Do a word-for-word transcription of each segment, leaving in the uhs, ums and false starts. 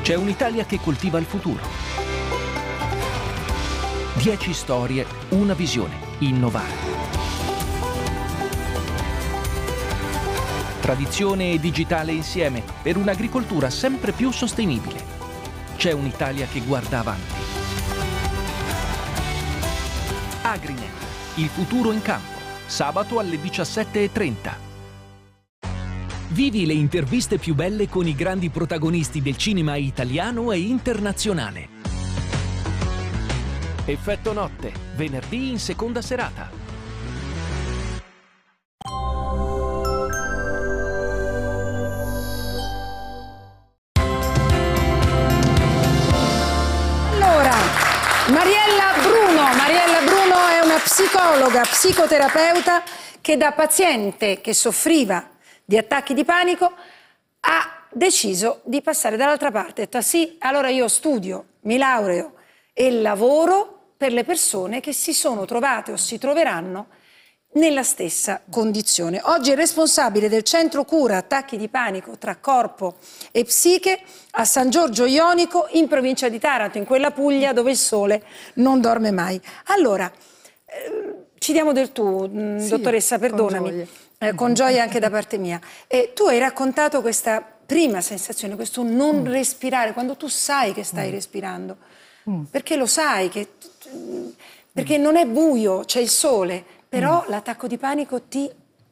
C'è un'Italia che coltiva il futuro. Dieci storie, una visione. Innovare. Tradizione e digitale insieme per un'agricoltura sempre più sostenibile. C'è un'Italia che guarda avanti. Agrinet, il futuro in campo. Sabato alle diciassette e trenta. Vivi le interviste più belle con i grandi protagonisti del cinema italiano e internazionale. Effetto notte, venerdì in seconda serata. Allora, Mariella Bruno. Mariella Bruno è una psicologa, psicoterapeuta che da paziente che soffriva di attacchi di panico ha deciso di passare dall'altra parte. Ha detto: sì, allora io studio, mi laureo e lavoro per le persone che si sono trovate o si troveranno nella stessa condizione. Oggi è responsabile del centro cura attacchi di panico tra corpo e psiche a San Giorgio Ionico, in provincia di Taranto, in quella Puglia dove il sole non dorme mai. Allora, eh, ci diamo del tu, sì, dottoressa, perdonami. Con Eh, con gioia anche da parte mia. E tu hai raccontato questa prima sensazione, questo non mm. respirare, quando tu sai che stai mm. respirando, mm. perché lo sai, che, perché mm. non è buio, c'è il sole, però mm. l'attacco di panico ti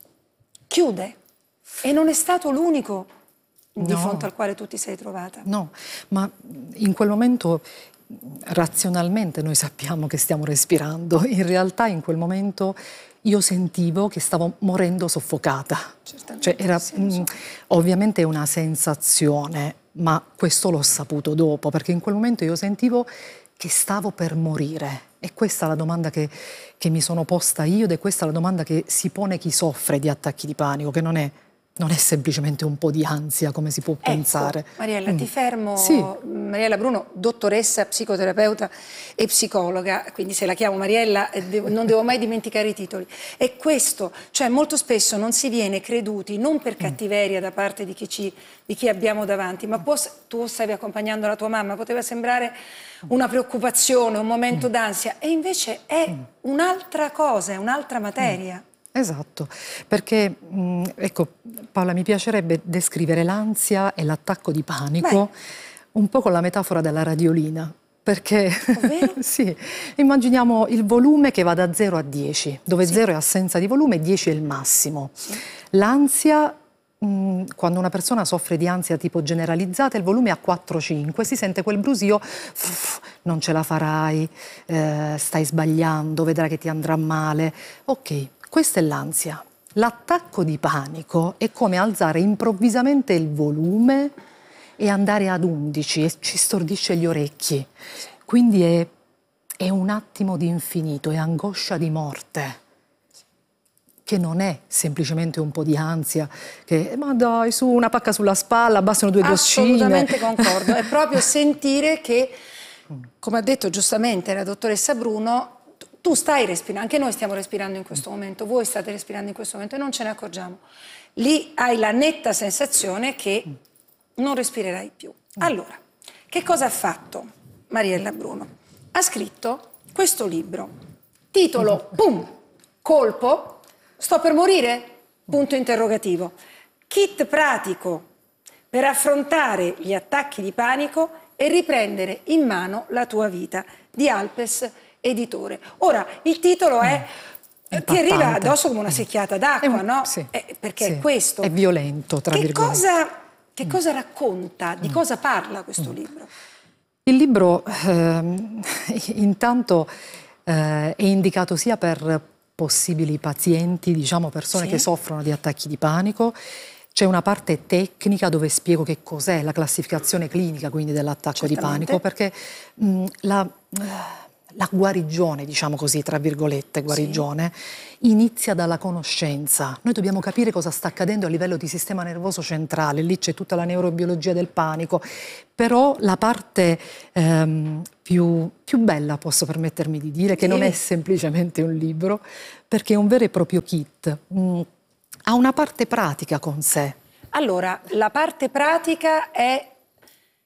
chiude e non è stato l'unico di no. fronte al quale tu ti sei trovata. No, ma in quel momento razionalmente noi sappiamo che stiamo respirando, in realtà in quel momento io sentivo che stavo morendo soffocata. Cioè era mh, ovviamente una sensazione, ma questo l'ho saputo dopo, perché in quel momento io sentivo che stavo per morire. E questa è la domanda che, che mi sono posta io ed è questa la domanda che si pone chi soffre di attacchi di panico, che non è, non è semplicemente un po' di ansia come si può ecco, pensare. Mariella, mm. ti fermo. Sì. Mariella Bruno, dottoressa, psicoterapeuta e psicologa, quindi se la chiamo Mariella devo, non devo mai dimenticare i titoli. E questo, cioè molto spesso non si viene creduti, non per cattiveria da parte di chi, ci, di chi abbiamo davanti, ma può, tu stavi accompagnando la tua mamma, poteva sembrare una preoccupazione, un momento d'ansia, e invece è un'altra cosa, è un'altra materia. Esatto, perché mh, ecco Paola, mi piacerebbe descrivere l'ansia e l'attacco di panico Beh. un po' con la metafora della radiolina, perché sì, immaginiamo il volume che va da zero a dieci, dove sì. zero è assenza di volume e dieci è il massimo. Sì. L'ansia, mh, quando una persona soffre di ansia tipo generalizzata, il volume è a quattro cinque, si sente quel brusio, uff, non ce la farai, eh, stai sbagliando, vedrai che ti andrà male. Ok. Questa è l'ansia. L'attacco di panico è come alzare improvvisamente il volume e andare ad undici e ci stordisce gli orecchi. Quindi è, è un attimo di infinito, è angoscia di morte, che non è semplicemente un po' di ansia, che ma dai, su una pacca sulla spalla, bastano due goccine. Assolutamente concordo, è proprio sentire che, come ha detto giustamente la dottoressa Bruno, tu stai respirando, anche noi stiamo respirando in questo momento, voi state respirando in questo momento e non ce ne accorgiamo. Lì hai la netta sensazione che non respirerai più. Allora, che cosa ha fatto Mariella Bruno? Ha scritto questo libro, titolo, pum, colpo, sto per morire? Punto interrogativo. Kit pratico per affrontare gli attacchi di panico e riprendere in mano la tua vita, di Alpes Editore. Ora, il titolo è, mm. ti arriva addosso come una secchiata d'acqua, no? Sì, eh, perché sì. è questo. È violento, tra che virgolette. Cosa, che cosa racconta? Di cosa parla questo mm. libro? Il libro, eh, intanto, eh, è indicato sia per possibili pazienti, diciamo persone sì. che soffrono di attacchi di panico. C'è una parte tecnica dove spiego che cos'è la classificazione clinica, quindi, dell'attacco di panico, perché mh, la... La guarigione, diciamo così, tra virgolette, guarigione, sì. inizia dalla conoscenza. Noi dobbiamo capire cosa sta accadendo a livello di sistema nervoso centrale, lì c'è tutta la neurobiologia del panico, però la parte ehm, più, più bella, posso permettermi di dire, che sì. non è semplicemente un libro, perché è un vero e proprio kit, mm, ha una parte pratica con sé. Allora, la parte pratica è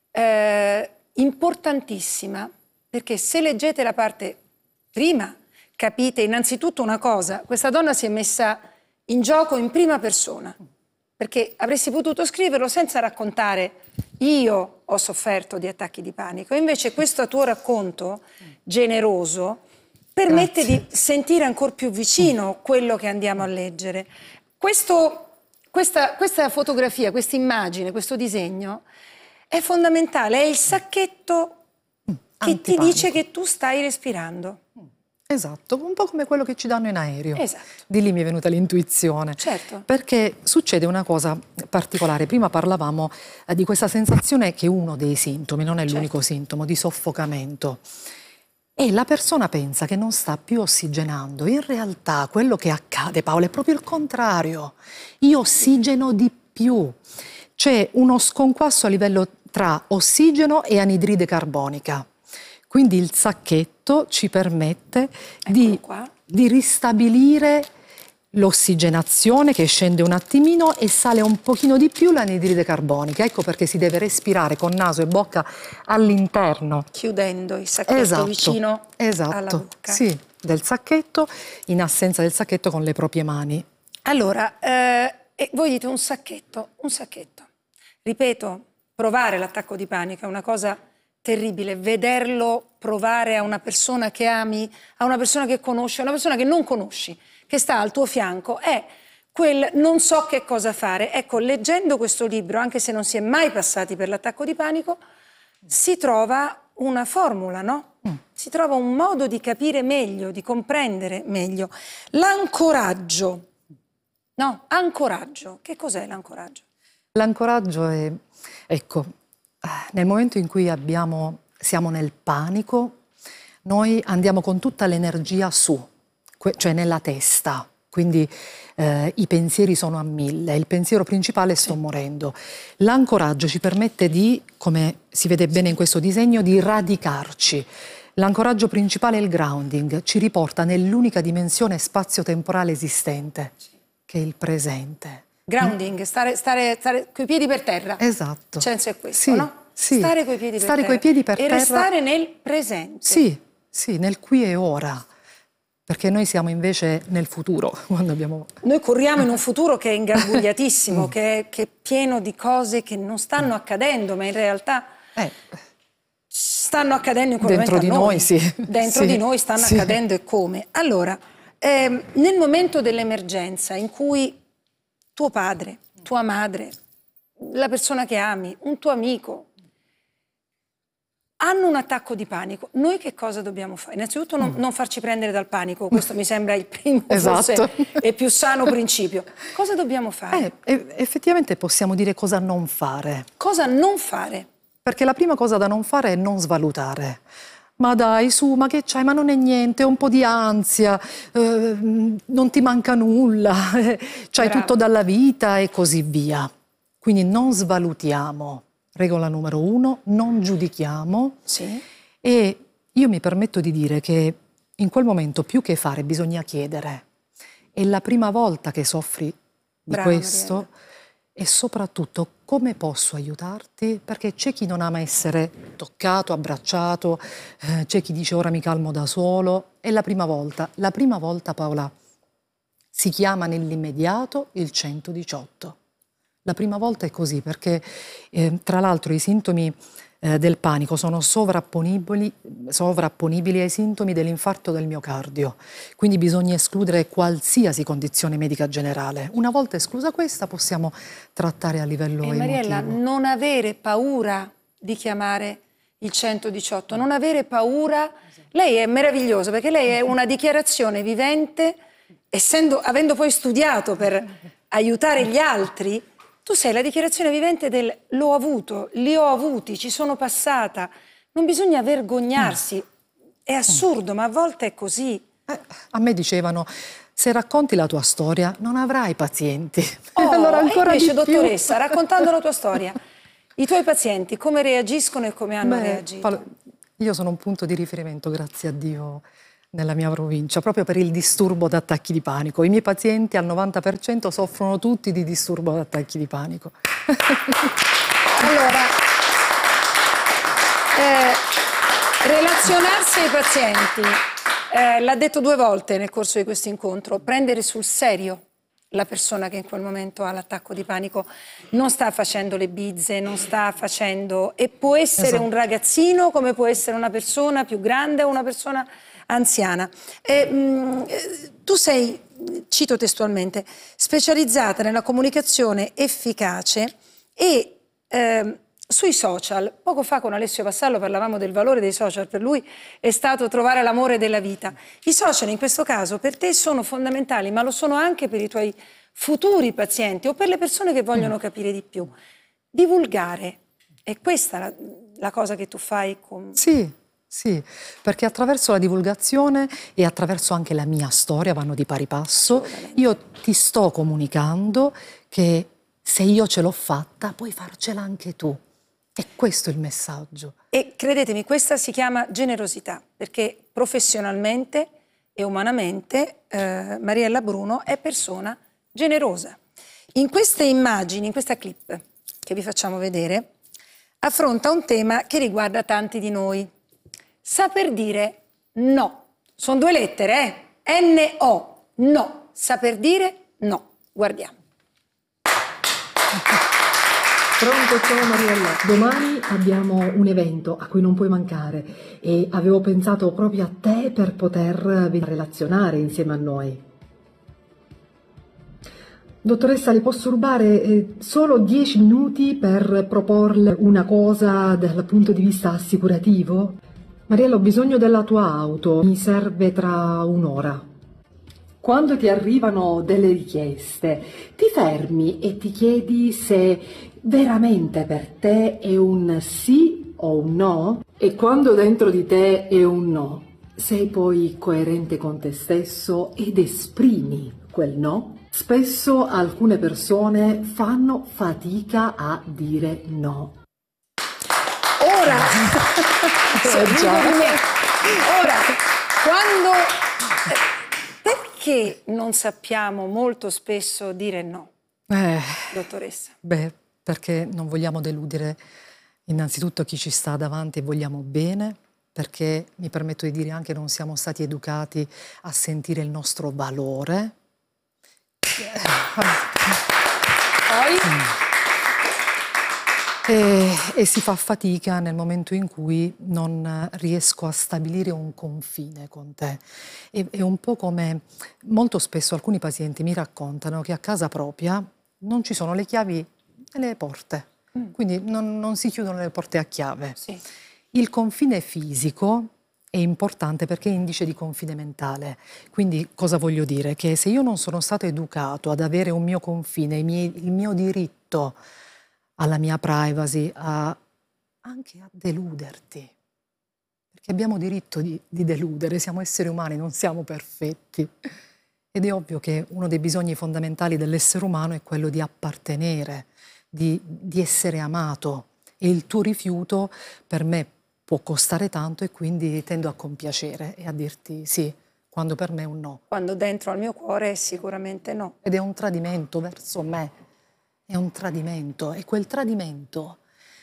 eh, importantissima, perché se leggete la parte prima capite innanzitutto una cosa: questa donna si è messa in gioco in prima persona, perché avresti potuto scriverlo senza raccontare io ho sofferto di attacchi di panico, invece questo tuo racconto generoso permette Grazie. Di sentire ancora più vicino quello che andiamo a leggere. Questo, questa, questa fotografia, questa immagine, questo disegno è fondamentale, è il sacchetto che ti dice che tu stai respirando. Esatto, un po' come quello che ci danno in aereo. Esatto. Di lì mi è venuta l'intuizione. Certo. Perché succede una cosa particolare. Prima parlavamo eh, di questa sensazione che è uno dei sintomi, non è certo. l'unico sintomo, di soffocamento. E la persona pensa che non sta più ossigenando. In realtà quello che accade, Paola, è proprio il contrario. Io ossigeno di più. C'è uno sconquasso a livello tra ossigeno e anidride carbonica. Quindi il sacchetto ci permette di, di ristabilire l'ossigenazione, che scende un attimino e sale un pochino di più l'anidride carbonica. Ecco perché si deve respirare con naso e bocca all'interno. Chiudendo il sacchetto esatto, vicino esatto, alla bocca. Sì, del sacchetto, in assenza del sacchetto con le proprie mani. Allora, eh, e voi dite un sacchetto, un sacchetto. Ripeto, provare l'attacco di panico è una cosa terribile, vederlo provare a una persona che ami, a una persona che conosci, a una persona che non conosci, che sta al tuo fianco, è quel non so che cosa fare. Ecco, leggendo questo libro, anche se non si è mai passati per l'attacco di panico, si trova una formula, no? Mm. Si trova un modo di capire meglio, di comprendere meglio. L'ancoraggio. No, ancoraggio. Che cos'è l'ancoraggio? L'ancoraggio è, ecco, nel momento in cui abbiamo, siamo nel panico, noi andiamo con tutta l'energia su, cioè nella testa, quindi eh, i pensieri sono a mille, il pensiero principale è sto morendo. L'ancoraggio ci permette di, come si vede bene in questo disegno, di radicarci. L'ancoraggio principale è il grounding, ci riporta nell'unica dimensione spazio-temporale esistente, che è il presente. Grounding, stare, stare, stare coi piedi per terra. Esatto. Il senso è questo, sì, no? Sì. Stare coi piedi per stare terra. Coi piedi per e terra. restare nel presente. Sì, sì, nel qui e ora. Perché noi siamo invece nel futuro. Quando abbiamo... Noi corriamo in un futuro che è ingarbugliatissimo, che, è, che è pieno di cose che non stanno accadendo, ma in realtà eh. stanno accadendo in quel Dentro momento di a noi. noi, sì. Dentro sì. di noi stanno sì. accadendo e come. Allora, ehm, nel momento dell'emergenza in cui tuo padre, tua madre, la persona che ami, un tuo amico, hanno un attacco di panico, noi che cosa dobbiamo fare? Innanzitutto non, non farci prendere dal panico, questo mi sembra il primo, esatto. forse e più sano principio. Cosa dobbiamo fare? Eh, effettivamente possiamo dire cosa non fare. Cosa non fare? Perché la prima cosa da non fare è non svalutare. Ma dai, su, ma che c'hai? Ma non è niente, è un po' di ansia, eh, non ti manca nulla, c'hai tutto dalla vita e così via. Quindi non svalutiamo. Regola numero uno, non giudichiamo. Sì. E io mi permetto di dire che in quel momento più che fare bisogna chiedere. È la prima volta che soffri di Brava, questo. Mariella. E soprattutto come posso aiutarti? Perché c'è chi non ama essere toccato, abbracciato, eh, c'è chi dice ora mi calmo da solo. È la prima volta. La prima volta, Paola, si chiama nell'immediato il centodiciotto. La prima volta è così perché eh, tra l'altro i sintomi eh, del panico sono sovrapponibili, sovrapponibili ai sintomi dell'infarto del miocardio. Quindi bisogna escludere qualsiasi condizione medica generale. Una volta esclusa questa possiamo trattare a livello e emotivo. Mariella, non avere paura di chiamare il centodiciotto, non avere paura. Lei è meravigliosa perché lei è una dichiarazione vivente, essendo, avendo poi studiato per aiutare gli altri. Tu sei la dichiarazione vivente del l'ho avuto, li ho avuti, ci sono passata. Non bisogna vergognarsi. È assurdo, ma a volte è così. Eh, a me dicevano, se racconti la tua storia non avrai pazienti. Oh, allora ancora invece, di più. dottoressa, raccontando la tua storia, i tuoi pazienti come reagiscono e come hanno Beh, reagito? Paolo, io sono un punto di riferimento, grazie a Dio, nella mia provincia, proprio per il disturbo d'attacchi di panico. I miei pazienti al novanta per cento soffrono tutti di disturbo d'attacchi di panico. Allora, relazionarsi ai pazienti, eh, l'ha detto due volte nel corso di questo incontro, prendere sul serio la persona che in quel momento ha l'attacco di panico, non sta facendo le bizze, non sta facendo... E può essere esatto. un ragazzino come può essere una persona più grande o una persona anziana. E, mh, tu sei, cito testualmente, specializzata nella comunicazione efficace e eh, sui social. Poco fa con Alessio Vassallo parlavamo del valore dei social, per lui è stato trovare l'amore della vita. I social in questo caso per te sono fondamentali, ma lo sono anche per i tuoi futuri pazienti o per le persone che vogliono mm. capire di più. Divulgare, è questa la, la cosa che tu fai con... Sì. Sì, perché attraverso la divulgazione e attraverso anche la mia storia, vanno di pari passo, io ti sto comunicando che se io ce l'ho fatta, puoi farcela anche tu. E questo è il messaggio. E credetemi, questa si chiama generosità, perché professionalmente e umanamente eh, Mariella Bruno è persona generosa. In queste immagini, in questa clip che vi facciamo vedere, affronta un tema che riguarda tanti di noi. Saper dire no. Sono due lettere, eh? N O. No. Saper dire no. Guardiamo. Pronto, ciao Mariella. Domani abbiamo un evento a cui non puoi mancare e avevo pensato proprio a te per poter relazionare insieme a noi. Dottoressa, le posso rubare eh, solo dieci minuti per proporle una cosa dal punto di vista assicurativo? Mariella, ho bisogno della tua auto, mi serve tra un'ora. Quando ti arrivano delle richieste, ti fermi e ti chiedi se veramente per te è un sì o un no? E quando dentro di te è un no, sei poi coerente con te stesso ed esprimi quel no? Spesso alcune persone fanno fatica a dire no. Ora, ora, quando, perché non sappiamo molto spesso dire no, eh, dottoressa? Beh, perché non vogliamo deludere innanzitutto chi ci sta davanti e vogliamo bene, perché mi permetto di dire anche non siamo stati educati a sentire il nostro valore. Poi? E, e si fa fatica nel momento in cui non riesco a stabilire un confine con te. È, è un po' come molto spesso alcuni pazienti mi raccontano che a casa propria non ci sono le chiavi nelle porte, mm. quindi non, non si chiudono le porte a chiave. Sì. Il confine fisico è importante perché è indice di confine mentale. Quindi cosa voglio dire? Che se io non sono stato educato ad avere un mio confine, il mio, il mio diritto alla mia privacy, a, anche a deluderti. Perché abbiamo diritto di, di deludere, siamo esseri umani, non siamo perfetti. Ed è ovvio che uno dei bisogni fondamentali dell'essere umano è quello di appartenere, di, di essere amato. E il tuo rifiuto per me può costare tanto e quindi tendo a compiacere e a dirti sì, quando per me è un no. Quando dentro al mio cuore è sicuramente no. Ed è un tradimento verso me. È un tradimento e quel tradimento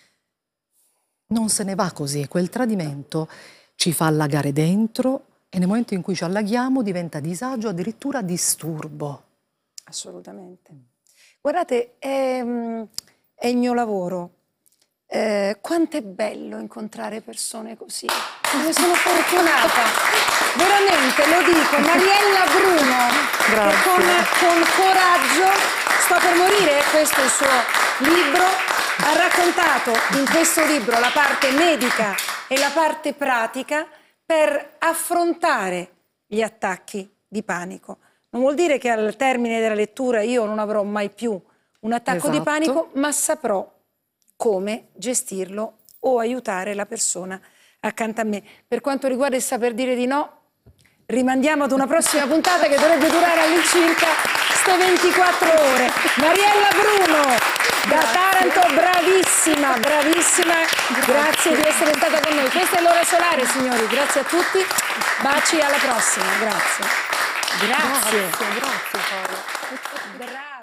non se ne va così, quel tradimento ci fa allagare dentro e nel momento in cui ci allaghiamo diventa disagio, addirittura disturbo. Assolutamente. Guardate, è, è il mio lavoro. Eh, quanto è bello incontrare persone così. Io sono fortunata. Veramente, lo dico, Mariella Bruno, che con, con coraggio, sto per morire, questo è il suo libro, ha raccontato in questo libro la parte medica e la parte pratica per affrontare gli attacchi di panico. Non vuol dire che al termine della lettura io non avrò mai più un attacco esatto. di panico, ma saprò come gestirlo o aiutare la persona accanto a me. Per quanto riguarda il saper dire di no, rimandiamo ad una prossima puntata che dovrebbe durare all'incirca sto ventiquattro ore. Mariella Bruno da Taranto, bravissima, bravissima, grazie. grazie di essere stata con noi. Questa è l'ora solare, signori, grazie a tutti, baci, alla prossima, grazie. Grazie. Grazie, grazie Paola. Grazie.